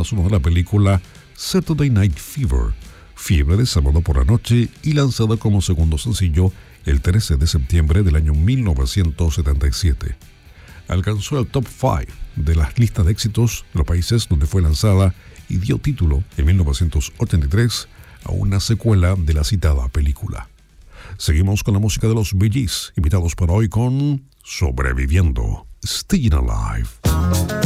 banda sonora de la película Saturday Night Fever, Fiebre de sábado por la noche, y lanzada como segundo sencillo el 13 de septiembre del año 1977. Alcanzó el top 5 de las listas de éxitos de los países donde fue lanzada y dio título en 1983 a una secuela de la citada película. Seguimos con la música de los Bee Gees, invitados para hoy con Sobreviviendo, Staying Alive.